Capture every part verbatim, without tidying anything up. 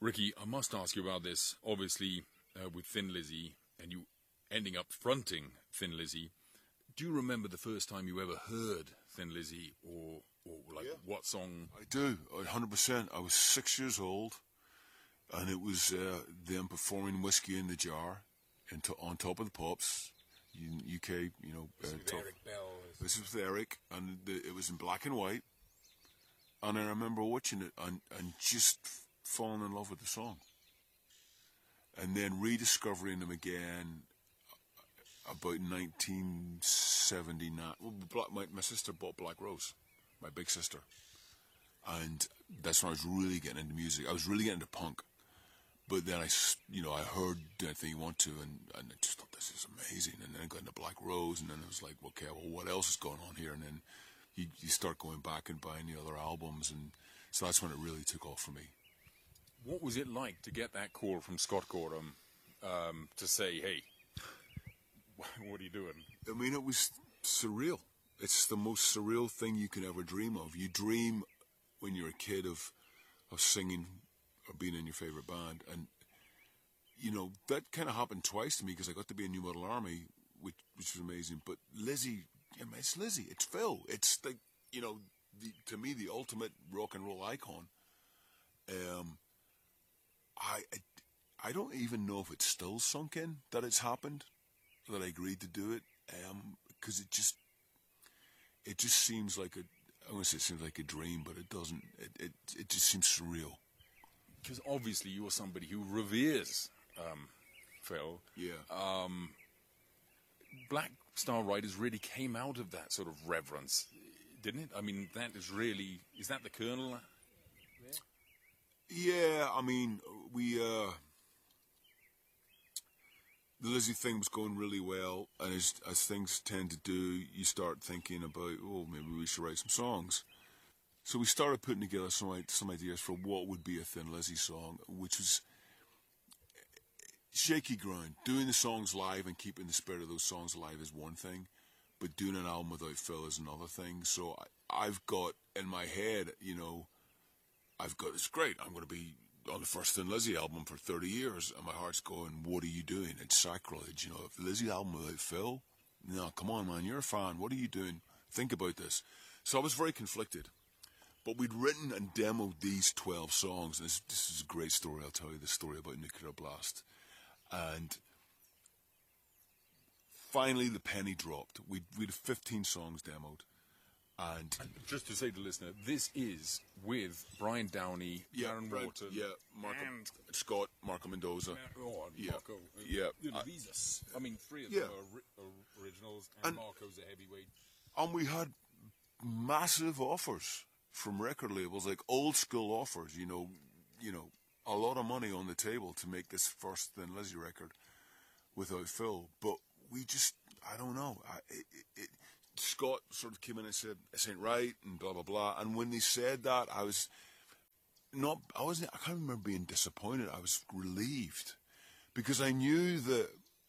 Ricky, I must ask you about this. Obviously, uh, with Thin Lizzy, and you ending up fronting Thin Lizzy, do you remember the first time you ever heard Thin Lizzy, or, or like Yeah. what song? I do, one hundred percent. I was six years old, and it was uh, them performing Whiskey in the Jar into, on Top of the Pops, U K, you know. This uh, with top, Eric Bell. This was with Eric, and the, it was in black and white. And I remember watching it and, and just falling in love with the song. And then rediscovering them again about nineteen seventy-nine. Well, Black, my, my sister bought Black Rose, my big sister. And that's when I was really getting into music. I was really getting into punk. But then I, you know, I heard Anything You Want To, and, and I just thought, this is amazing. And then I got into Black Rose, and then it was like, okay, well, what else is going on here? And then you, you start going back and buying the other albums, and so that's when it really took off for me. What was it like to get that call from Scott Gorham um, to say, hey, what are you doing? I mean, it was surreal. It's the most surreal thing you can ever dream of. You dream when you're a kid of of singing or being in your favorite band, and you know that kind of happened twice to me because I got to be in New Model Army, which which was amazing. But Lizzy, I mean, it's Lizzy, it's Phil, it's the you know the, to me the ultimate rock and roll icon. Um, I, I I don't even know if it's still sunk in that it's happened, that I agreed to do it, um, because it just it just seems like a I want to say it seems like a dream, but it doesn't. It it, it just seems surreal. Because obviously you're somebody who reveres um, Phil. Yeah. Um, Black Star Riders really came out of that sort of reverence, didn't it? I mean, that is really, is that the kernel? Yeah, I mean, we, uh, the Lizzy thing was going really well, and as, as things tend to do, you start thinking about, oh, maybe we should write some songs. So we started putting together some some ideas for what would be a Thin Lizzy song, which was shaky ground. Doing the songs live and keeping the spirit of those songs alive is one thing, but doing an album without Phil is another thing. So I, I've got in my head, you know, I've got, it's great, I'm going to be on the first Thin Lizzy album for thirty years, and my heart's going, what are you doing? It's sacrilege, you know, if the Lizzy album without Phil, no, come on, man, you're a fan, what are you doing? Think about this. So I was very conflicted. But we'd written and demoed these twelve songs. And this, this is a great story. I'll tell you the story about Nuclear Blast. And finally, the penny dropped. We'd, we'd have fifteen songs demoed. And, and just to say to the listener, this is with Brian Downey, yeah, Aaron Brad, Wharton, yeah, Marco, and Scott, Marco Mendoza. Oh, yeah, Marco. yeah. You know, uh, these are, I mean, three of yeah. them are ri- originals, and, and Marco's a heavyweight. And we had massive offers from record labels, like old school offers, you know, you know, a lot of money on the table to make this first Thin Lizzy record without Phil. But we just, I don't know. I, it, it, Scott sort of came in and said, "This ain't right," and blah blah blah. And when they said that, I was not, I wasn't, I can't remember being disappointed. I was relieved because I knew that,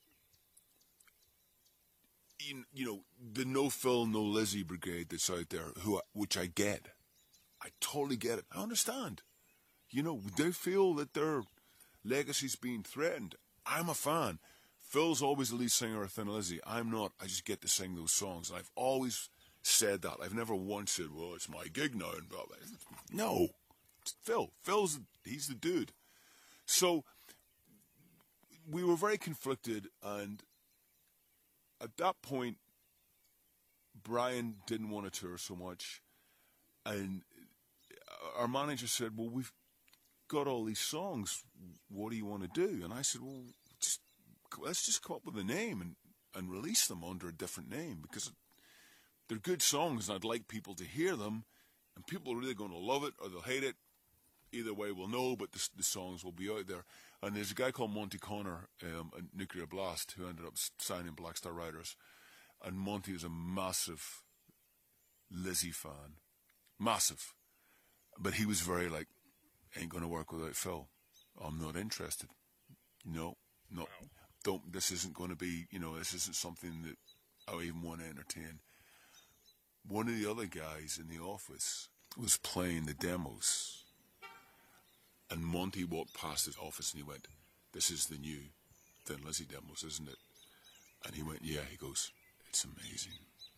you, you know, the no Phil, no Lizzy brigade that's out there, who, which I get. I totally get it. I understand. You know, they feel that their legacy's being threatened. I'm a fan. Phil's always the lead singer of Thin Lizzy. I'm not. I just get to sing those songs. And I've always said that. I've never once said, well, it's my gig now. And blah, blah. No. It's Phil. Phil's, he's the dude. So we were very conflicted. And at that point, Brian didn't want to tour so much. And our manager said, well, we've got all these songs. What do you want to do? And I said, well, just, let's just come up with a name and, and release them under a different name, because they're good songs and I'd like people to hear them, and people are really going to love it or they'll hate it. Either way, we'll know, but the, the songs will be out there. And there's a guy called Monty Connor um, at Nuclear Blast who ended up signing Black Star Riders. And Monty is a massive Lizzy fan. Massive. But he was very like, ain't going to work without Phil. I'm not interested. No, no. Wow. Don't, this isn't going to be, you know, this isn't something that I even want to entertain. One of the other guys in the office was playing the demos. And Monty walked past his office and he went, "This is the new Thin Lizzy demos, isn't it?" And he went, "Yeah." He goes, "It's amazing."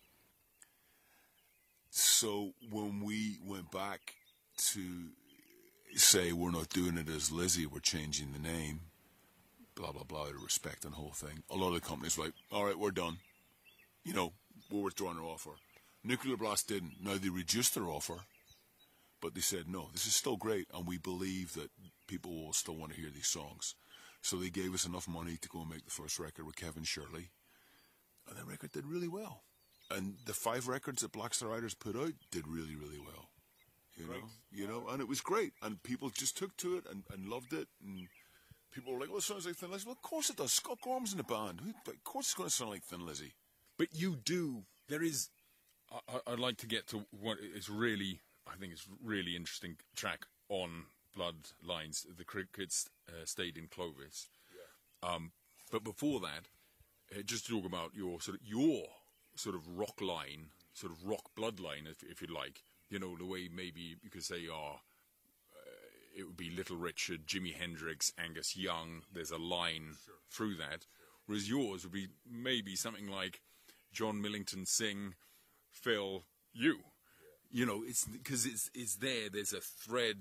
So when we went back to say we're not doing it as Lizzy, we're changing the name, blah, blah, blah, out of respect and the whole thing, a lot of the companies were like, "All right, we're done. You know, we're withdrawing our offer." Nuclear Blast didn't. Now, they reduced their offer, but they said, "No, this is still great, and we believe that people will still want to hear these songs." So they gave us enough money to go and make the first record with Kevin Shirley, and that record did really well. And the five records that Black Star Riders put out did really, really well. You know, you know, and it was great, and people just took to it and, and loved it, and people were like, "Well, it sounds like Thin Lizzy." Well, of course it does. Scott Gorham's in the band. Of course it's going to sound like Thin Lizzy. But you do. There is. I, I'd like to get to what is really, I think, it's really interesting track on Bloodlines. The Crickets uh, stayed in Clovis. Yeah. Um, but before that, uh, just to talk about your sort of your sort of rock line, sort of rock bloodline, if, if you like. You know, the way maybe you could say, oh, uh, it would be Little Richard, Jimi Hendrix, Angus Young. There's a line sure. through that. Whereas yours would be maybe something like John Millington Singh, Phil, you. Yeah. You know, it's because it's it's there. There's a thread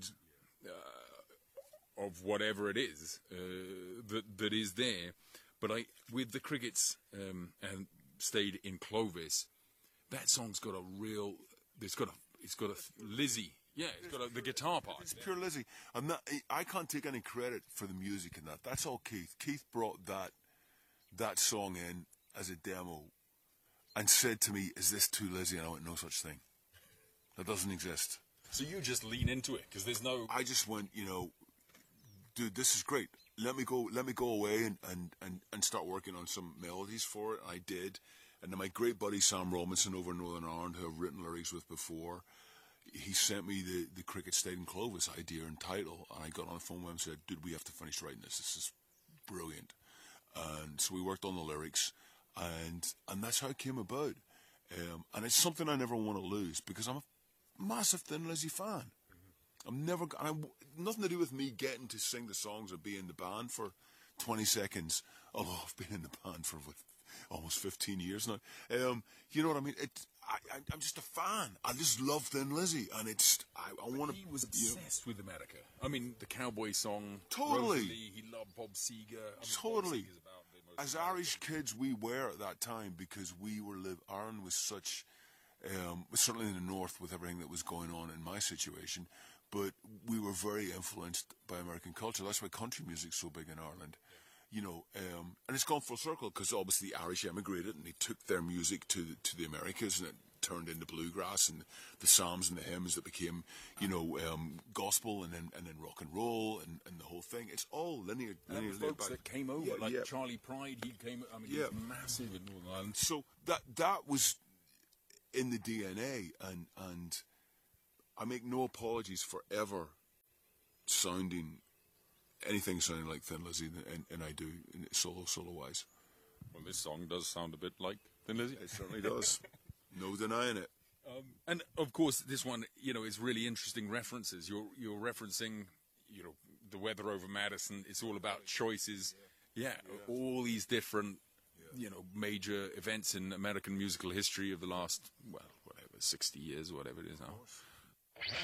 uh, of whatever it is uh, that that is there. But I, with the Crickets um, and stayed in Clovis, that song's got a real. It's got a. It's got a Lizzy. Yeah, it's got a, the guitar part. It's pure Lizzy. I'm not. I can't take any credit for the music in that. That's all Keith. Keith brought that that song in as a demo, and said to me, "Is this too Lizzy?" And I went, "No such thing. That doesn't exist." So you just lean into it because there's no. I just went, you know, dude, this is great. Let me go. Let me go away and and and, and start working on some melodies for it. I did. And then my great buddy Sam Robinson over in Northern Ireland, who I've written lyrics with before, he sent me the, the Cricket Stayed in Clovis idea and title, and I got on the phone with him and said, "Dude, we have to finish writing this. This is brilliant." And so we worked on the lyrics, and and that's how it came about. Um, and it's something I never want to lose because I'm a massive Thin Lizzy fan. Mm-hmm. I'm never, and I'm, nothing to do with me getting to sing the songs or be in the band for twenty seconds, although I've been in the band for what, almost fifteen years now. Um, you know what I mean? It, I, I'm just a fan. I just love Thin Lizzy, and it's. I, I want to. He was obsessed you know, with America. I mean, the cowboy song. Totally. Rosalie, he loved Bob Seger. I mean, totally. Bob about As Irish kids, we were at that time because we were live. Ireland was such. Um, certainly in the north, with everything that was going on in my situation, but we were very influenced by American culture. That's why country music's so big in Ireland. You know, um, and it's gone full circle because obviously the Irish emigrated and they took their music to the, to the Americas, and it turned into bluegrass and the psalms and the hymns that became, you know, um, gospel and then and then rock and roll and, and the whole thing. It's all linear. And linear folks back. that came over, yeah, like yeah. Charlie Pride, he came. I mean, yeah. he was massive in Northern Ireland. So that that was in the D N A, and and I make no apologies for ever sounding. Anything sounding like Thin Lizzy, and, and I do, solo, solo-wise. Well, this song does sound a bit like Thin Lizzy. It certainly does. No denying it. Um, and, of course, this one, you know, is really interesting references. You're you're referencing, you know, the weather over Madison. It's all about choices. Yeah, yeah. all these different, yeah. you know, major events in American musical history of the last, well, whatever, sixty years or whatever it is now.